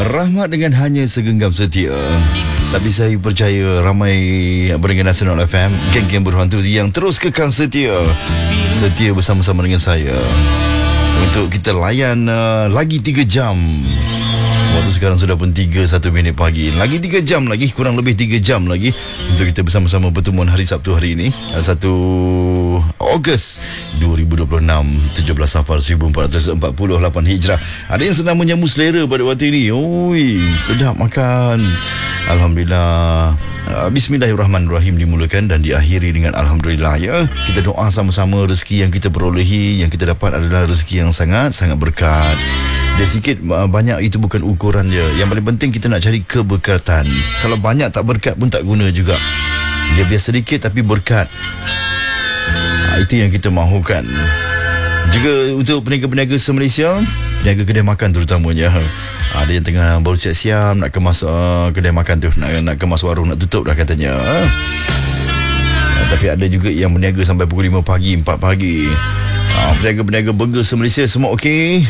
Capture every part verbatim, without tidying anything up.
Rahmat dengan hanya segenggam setia. Tapi saya percaya ramai pendengar Nasional F M, geng-geng berhantu yang terus kekal setia. Setia bersama-sama dengan saya untuk kita layan uh, lagi tiga jam. Waktu sekarang sudah pun tiga satu minit pagi. Lagi tiga jam lagi, kurang lebih tiga jam lagi untuk kita bersama-sama pertemuan hari Sabtu hari ini, satu Ogos dua ribu dua puluh enam, tujuh belas Safar seribu empat ratus empat puluh lapan Hijrah. Ada yang sedang menyambut selera pada waktu ini. Oi, sedap makan. Alhamdulillah. Bismillahirrahmanirrahim dimulakan dan diakhiri dengan Alhamdulillah, ya. Kita doa sama-sama rezeki yang kita perolehi, yang kita dapat adalah rezeki yang sangat-sangat berkat. Dia sikit banyak itu bukan ukuran dia. Yang paling penting kita nak cari keberkatan. Kalau banyak tak berkat pun tak guna juga. Dia biar sedikit tapi berkat. Ha, itu yang kita mahukan. Juga untuk peniaga-peniaga se-Malaysia, peniaga kedai makan terutamanya. Ada yang tengah baru siap-siap nak kemas uh, kedai makan tu, nak, nak kemas warung, nak tutup dah katanya. Uh, tapi ada juga yang berniaga sampai pukul lima pagi, empat pagi. Uh, peniaga-peniaga burger se-Malaysia semua okey.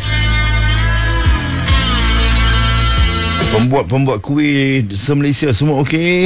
Pembuat-pembuat kuih se-Malaysia semua okey.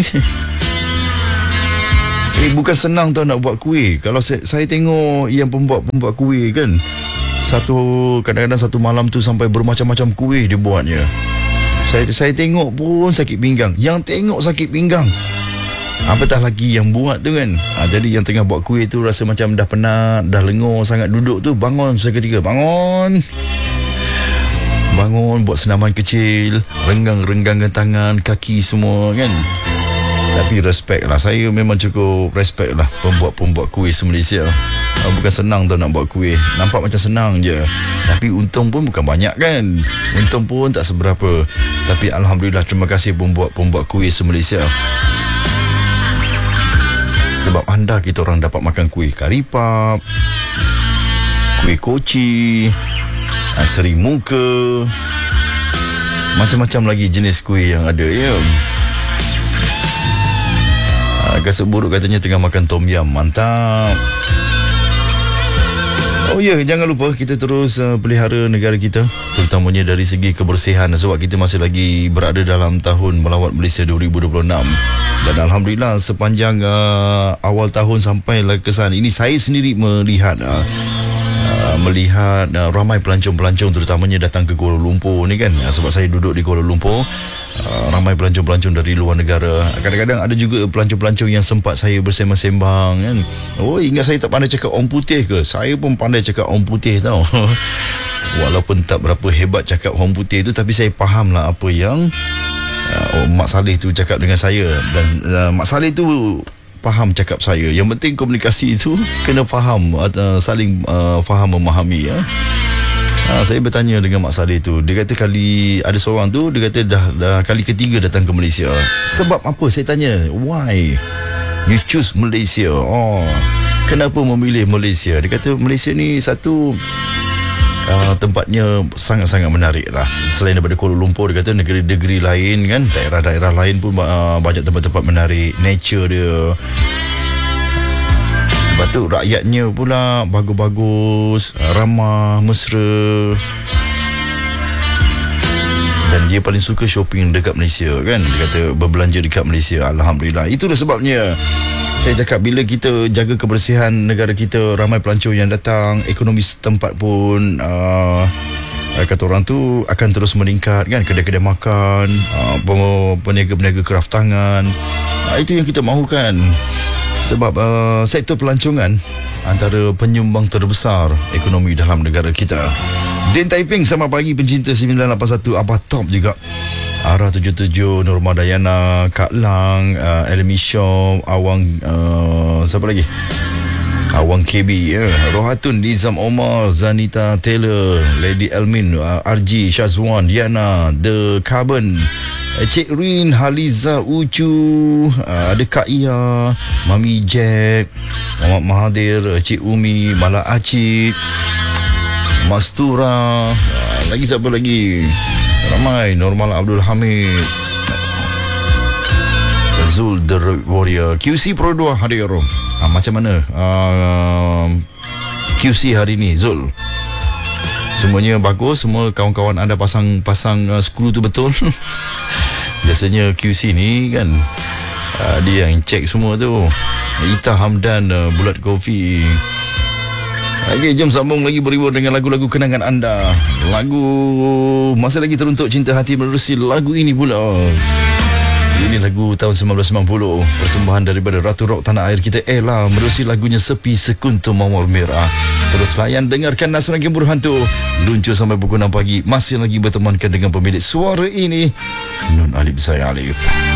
Eh, bukan senang tau nak buat kuih. Kalau saya, saya tengok yang pembuat-pembuat kuih kan, Satu kadang-kadang satu malam tu sampai bermacam-macam kuih dia buatnya. Saya saya tengok pun sakit pinggang. Yang tengok sakit pinggang, apatah lagi yang buat tu kan. Ha, jadi yang tengah buat kuih tu rasa macam dah penat, dah lengur sangat duduk tu, bangun seketika, bangun. Bangun, buat senaman kecil, renggang-renggangkan tangan, kaki semua kan. Tapi respect lah, saya memang cukup respect lah pembuat-pembuat kuih se-Malaysia. Bukan senang tau nak buat kuih. Nampak macam senang je, tapi untung pun bukan banyak kan. Untung pun tak seberapa. Tapi Alhamdulillah, terima kasih pembuat-pembuat kuih se-Malaysia. Sebab anda kita orang dapat makan kuih karipap, kuih koci, seri muka, macam-macam lagi jenis kuih yang ada, ya. Kasut buruk katanya tengah makan tom yum. Mantap. Oh ya, yeah, jangan lupa kita terus uh, pelihara negara kita, terutamanya dari segi kebersihan, sebab kita masih lagi berada dalam tahun melawat Malaysia dua ribu dua puluh enam. Dan Alhamdulillah sepanjang uh, awal tahun sampai ke sana ini, saya sendiri melihat uh, uh, melihat uh, ramai pelancong-pelancong terutamanya datang ke Kuala Lumpur ni kan. uh, Sebab saya duduk di Kuala Lumpur. Uh, ramai pelancong-pelancong dari luar negara. Kadang-kadang ada juga pelancong-pelancong yang sempat saya bersembang-sembang kan. Oh, ingat saya tak pandai cakap orang putih ke? Saya pun pandai cakap orang putih tau. Walaupun tak berapa hebat cakap orang putih tu, tapi saya faham lah apa yang uh, oh, Mak Saleh tu cakap dengan saya. Dan uh, Mak Saleh tu faham cakap saya. Yang penting komunikasi itu kena faham, uh, saling uh, faham memahami, ya. Ha, saya bertanya dengan Mak Saleh tu. Dia kata kali ada seorang tu, dia kata dah, dah kali ketiga datang ke Malaysia. Sebab apa? Saya tanya, why you choose Malaysia? Oh, kenapa memilih Malaysia? Dia kata Malaysia ni satu, uh, tempatnya sangat-sangat menarik lah. Selain daripada Kuala Lumpur, dia kata negeri-negeri lain kan, daerah-daerah lain pun uh, banyak tempat-tempat menarik. Nature dia, lepas tu rakyatnya pula bagus-bagus, ramah, mesra. Dan dia paling suka shopping dekat Malaysia kan. Dia kata berbelanja dekat Malaysia. Alhamdulillah. Itulah sebabnya saya cakap, bila kita jaga kebersihan negara kita, ramai pelancong yang datang, ekonomi setempat pun uh, kata orang tu akan terus meningkat kan. Kedai-kedai makan, uh, peniaga-peniaga kraft tangan, uh, itu yang kita mahukan. Sebab uh, sektor pelancongan antara penyumbang terbesar ekonomi dalam negara kita. Din Taiping, selamat pagi pencinta sembilan lapan satu. Abah Top juga, Ara tujuh tujuh, Norma Dayana, Kak Lang, uh, Elmi Shaw, Awang, uh, siapa lagi? Awang K B, ya. Rohatun, Nizam Omar, Zanita Taylor, Lady Elmin, uh, R G, Syazwan, Diana, The Carbon, Cik Rin, Haliza Ucu, uh, ada Kak Ia, Mami Jack, Muhammad Mahathir, Cik Umi, Mala Acik, Mastura, uh, lagi siapa lagi? Ramai. Normal Abdul Hamid, Zul The Warrior, Q C Pro dua hadir. Ah, macam mana uh, Q C hari ni, Zul? semuanya bagus. Semua kawan-kawan anda pasang pasang uh, skru tu betul. Biasanya Q C ni kan, uh, dia yang check semua tu. Ita Hamdan, uh, Bulat Kopi. Okey, jom sambung lagi berhibur dengan lagu-lagu kenangan anda. Lagu masih lagi teruntuk cinta hati menerusi lagu ini pula. Ini lagu tahun sembilan belas sembilan puluh, persembahan daripada Ratu Rock tanah air kita Ella, menerusi lagunya Sepi Sekuntum Mawar Merah. Terus layan dengarkan Nasional Game Berhantu, luncur sampai pukul enam pagi. Masih lagi bertemankan dengan pemilik suara ini, Nun Alif saya Alif.